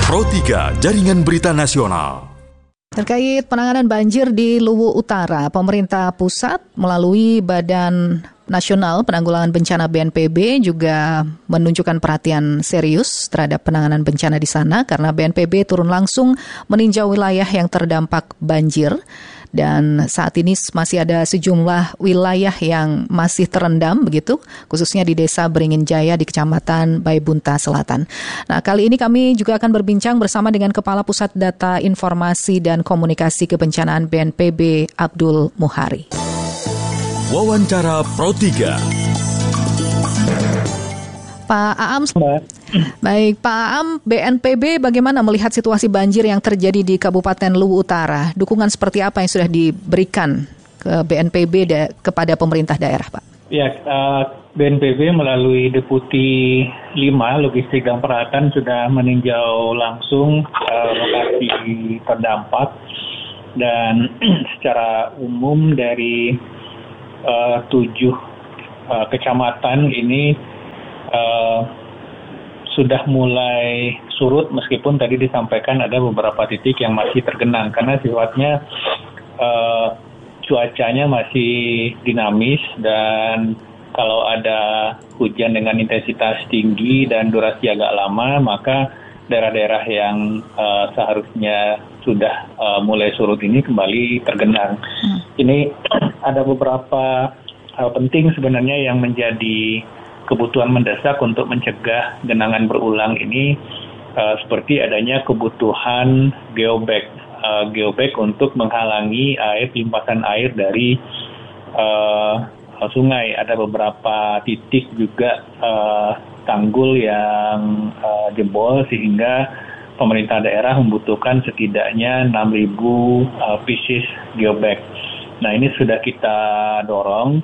Pro 3 Jaringan Berita Nasional. Terkait penanganan banjir di Luwu Utara, pemerintah pusat melalui Badan Nasional Penanggulangan Bencana BNPB juga menunjukkan perhatian serius terhadap penanganan bencana di sana karena BNPB turun langsung meninjau wilayah yang terdampak banjir. Dan saat ini masih ada sejumlah wilayah yang masih terendam begitu, khususnya di Desa Beringin Jaya di Kecamatan Baibunta Selatan. Nah, kali ini kami juga akan berbincang bersama dengan Kepala Pusat Data Informasi dan Komunikasi Kebencanaan BNPB, Abdul Muhari. Wawancara Pro 3. Pak Aam, baik Pak Aam, BNPB bagaimana melihat situasi banjir yang terjadi di Kabupaten Luwu Utara? Dukungan seperti apa yang sudah diberikan ke BNPB kepada pemerintah daerah, Pak? Ya, BNPB melalui Deputi 5 Logistik dan Peralatan sudah meninjau langsung lokasi terdampak dan secara umum dari 7 kecamatan ini sudah mulai surut meskipun tadi disampaikan ada beberapa titik yang masih tergenang karena sifatnya cuacanya masih dinamis dan kalau ada hujan dengan intensitas tinggi dan durasi agak lama maka daerah-daerah yang seharusnya sudah mulai surut ini kembali tergenang. Ini ada beberapa hal penting sebenarnya yang menjadi kebutuhan mendesak untuk mencegah genangan berulang ini seperti adanya kebutuhan geobag untuk menghalangi limpasan air dari sungai. Ada beberapa titik juga tanggul yang jebol sehingga pemerintah daerah membutuhkan setidaknya 6.000 pieces geobag. Nah, ini sudah kita dorong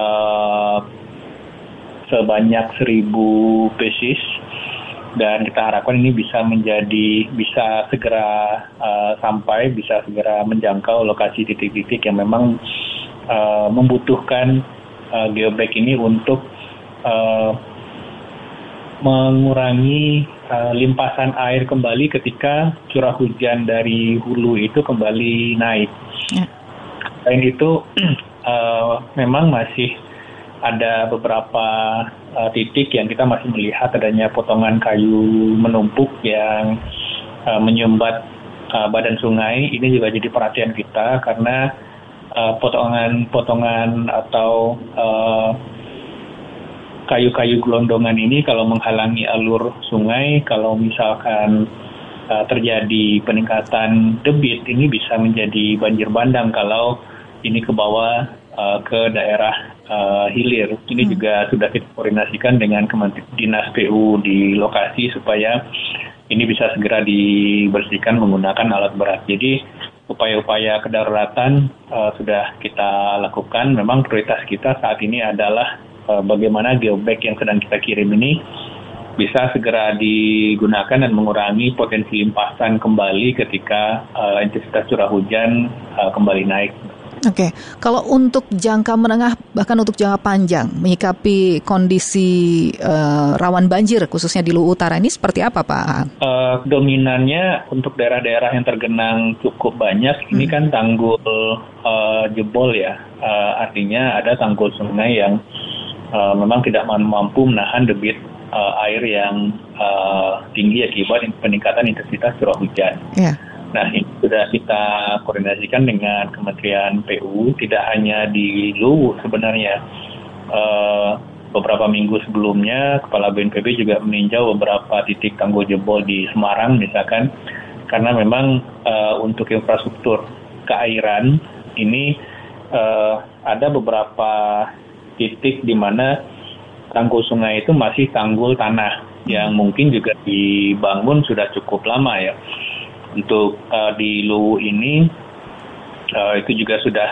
sebanyak 1.000 pieces dan kita harapkan ini bisa segera sampai, bisa segera menjangkau lokasi titik-titik yang memang membutuhkan geobag ini untuk mengurangi limpasan air kembali ketika curah hujan dari hulu itu kembali naik. Selain itu memang masih ada beberapa titik yang kita masih melihat adanya potongan kayu menumpuk yang menyumbat badan sungai. Ini juga jadi perhatian kita karena potongan atau kayu-kayu gelondongan ini kalau menghalangi alur sungai, kalau misalkan terjadi peningkatan debit, ini bisa menjadi banjir bandang kalau ini ke bawah ke daerah hilir. Ini juga sudah kita koordinasikan dengan Dinas PU di lokasi supaya ini bisa segera dibersihkan menggunakan alat berat. Jadi upaya-upaya kedaruratan sudah kita lakukan. Memang prioritas kita saat ini adalah bagaimana geobag yang sedang kita kirim ini bisa segera digunakan dan mengurangi potensi limpasan kembali ketika intensitas curah hujan kembali naik. Oke, kalau untuk jangka menengah bahkan untuk jangka panjang menyikapi kondisi rawan banjir khususnya di Luwu Utara ini seperti apa, Pak? Dominannya untuk daerah-daerah yang tergenang cukup banyak. Ini kan tanggul jebol ya, artinya ada tanggul sungai yang memang tidak mampu menahan debit air yang tinggi akibat peningkatan intensitas curah hujan. Yeah. Nah, ini sudah kita koordinasikan dengan Kementerian PU, tidak hanya di Luwu sebenarnya. Beberapa minggu sebelumnya, Kepala BNPB juga meninjau beberapa titik tanggul jebol di Semarang misalkan, karena memang untuk infrastruktur keairan ini ada beberapa titik di mana tanggul sungai itu masih tanggul tanah, yang mungkin juga dibangun sudah cukup lama ya. Untuk di Luwu ini itu juga sudah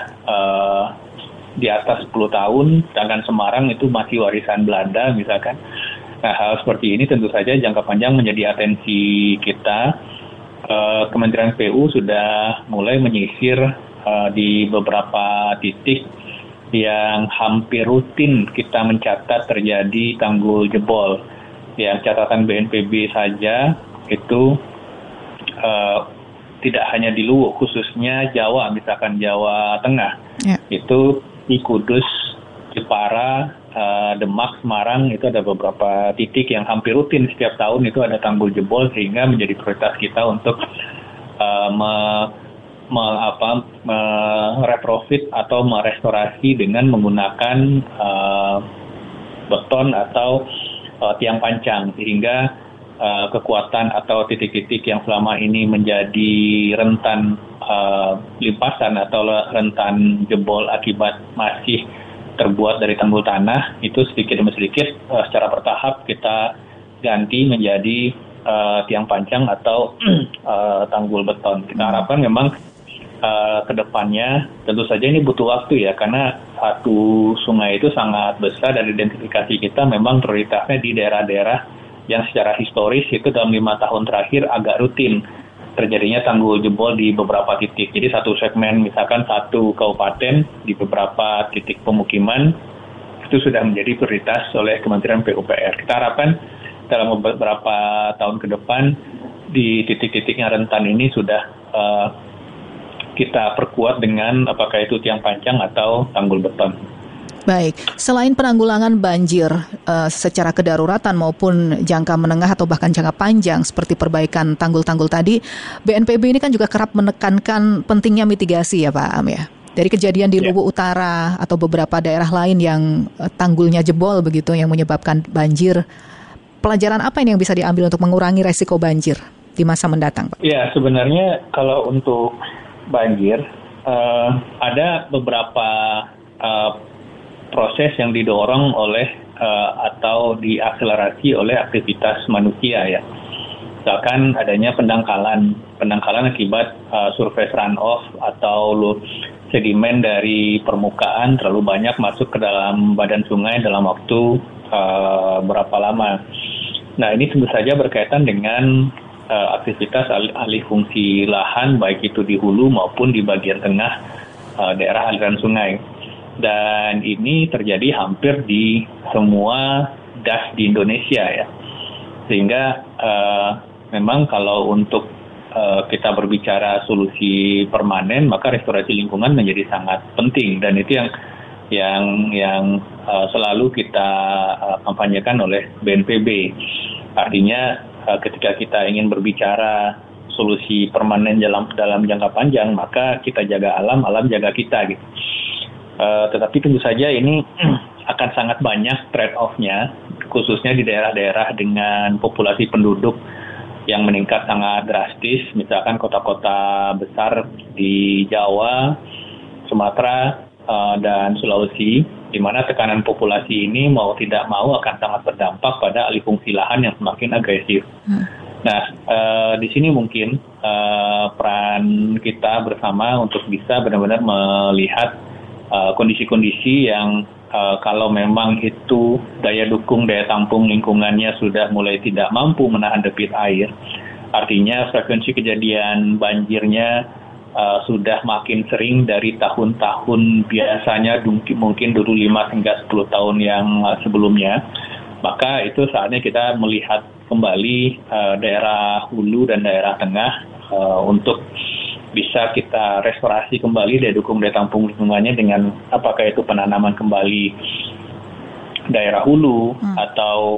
di atas 10 tahun, sedangkan Semarang itu masih warisan Belanda misalkan. Nah, hal seperti ini tentu saja jangka panjang menjadi atensi kita. Kementerian PU sudah mulai menyisir di beberapa titik yang hampir rutin kita mencatat terjadi tanggul jebol. Yang catatan BNPB saja itu tidak hanya di Luwu, khususnya Jawa, misalkan Jawa Tengah, itu di Kudus, Jepara, Demak, Semarang, itu ada beberapa titik yang hampir rutin setiap tahun itu ada tanggul jebol, sehingga menjadi prioritas kita untuk meretrofit atau merestorasi dengan menggunakan beton atau tiang pancang, sehingga kekuatan atau titik-titik yang selama ini menjadi rentan limpasan atau rentan jebol akibat masih terbuat dari tanggul tanah, itu sedikit demi sedikit secara bertahap kita ganti menjadi tiang pancang atau tanggul beton. Kita harapkan memang ke depannya tentu saja ini butuh waktu ya, karena satu sungai itu sangat besar, dan identifikasi kita memang prioritasnya di daerah-daerah yang secara historis itu dalam 5 tahun terakhir agak rutin terjadinya tanggul jebol di beberapa titik. Jadi satu segmen, misalkan satu kabupaten di beberapa titik pemukiman, itu sudah menjadi prioritas oleh Kementerian PUPR. Kita harapkan dalam beberapa tahun ke depan di titik-titik yang rentan ini sudah kita perkuat dengan apakah itu tiang pancang atau tanggul beton. Baik, selain penanggulangan banjir secara kedaruratan maupun jangka menengah atau bahkan jangka panjang seperti perbaikan tanggul-tanggul tadi, BNPB ini kan juga kerap menekankan pentingnya mitigasi ya Pak Am ya. Dari kejadian di Luwu Utara atau beberapa daerah lain yang tanggulnya jebol begitu yang menyebabkan banjir, pelajaran apa ini yang bisa diambil untuk mengurangi resiko banjir di masa mendatang Pak? Ya, sebenarnya kalau untuk banjir ada beberapa proses yang didorong oleh atau diakselerasi oleh aktivitas manusia ya. Misalkan adanya pendangkalan akibat surface runoff atau sedimen dari permukaan terlalu banyak masuk ke dalam badan sungai dalam waktu berapa lama. Nah, ini tentu saja berkaitan dengan aktivitas alih fungsi lahan, baik itu di hulu maupun di bagian tengah daerah aliran sungai. Dan ini terjadi hampir di semua das di Indonesia ya. Sehingga memang kalau untuk kita berbicara solusi permanen, maka restorasi lingkungan menjadi sangat penting, dan itu yang selalu kita kampanyekan oleh BNPB. Artinya ketika kita ingin berbicara solusi permanen dalam jangka panjang, maka kita jaga alam jaga kita gitu. Tetapi tentu saja ini akan sangat banyak trade-off-nya, khususnya di daerah-daerah dengan populasi penduduk yang meningkat sangat drastis, misalkan kota-kota besar di Jawa, Sumatera, dan Sulawesi, di mana tekanan populasi ini mau tidak mau akan sangat berdampak pada alih fungsi lahan yang semakin agresif. Nah, di sini mungkin peran kita bersama untuk bisa benar-benar melihat kondisi-kondisi yang kalau memang itu daya dukung, daya tampung lingkungannya sudah mulai tidak mampu menahan debit air, artinya frekuensi kejadian banjirnya sudah makin sering dari tahun-tahun biasanya mungkin dulu 5 hingga 10 tahun yang sebelumnya, maka itu saatnya kita melihat kembali daerah hulu dan daerah tengah untuk bisa kita restorasi kembali daya dukung daya tampung lingkungannya dengan apakah itu penanaman kembali daerah hulu atau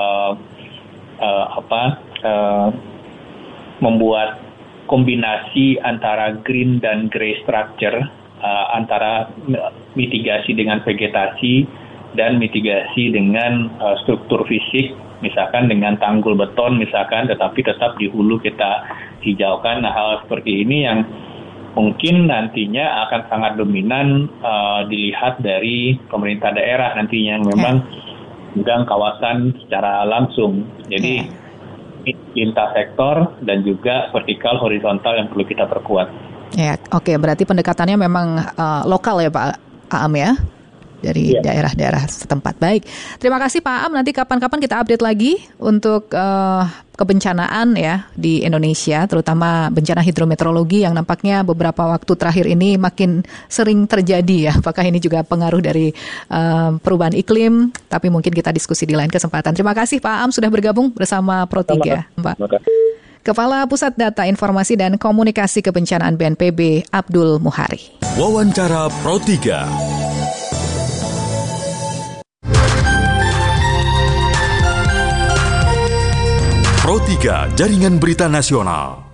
membuat kombinasi antara green dan grey structure, antara mitigasi dengan vegetasi dan mitigasi dengan struktur fisik, misalkan dengan tanggul beton misalkan, tetapi tetap di hulu kita hijaukan. Nah, hal seperti ini yang mungkin nantinya akan sangat dominan dilihat dari pemerintah daerah nantinya yang memang memegang kawasan secara langsung. Jadi lintas sektor dan juga vertikal horizontal yang perlu kita perkuat. Ya, oke. Berarti pendekatannya memang lokal ya Pak Am ya? Dari daerah-daerah setempat. Baik, terima kasih Pak Am. Nanti kapan-kapan kita update lagi untuk kebencanaan ya di Indonesia, terutama bencana hidrometeorologi yang nampaknya beberapa waktu terakhir ini makin sering terjadi ya. Apakah ini juga pengaruh dari perubahan iklim? Tapi mungkin kita diskusi di lain kesempatan. Terima kasih Pak Am sudah bergabung bersama Pro 3, Mbak. Kepala Pusat Data Informasi dan Komunikasi Kebencanaan BNPB, Abdul Muhari. Wawancara Pro 3. Pro 3 Jaringan Berita Nasional.